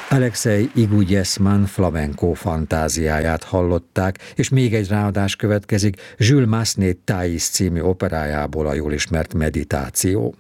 Alexei Igugyeszman flamenco fantáziáját hallották, és még egy ráadás következik Jules Massenet Thais című operájából, a jól ismert Meditáció.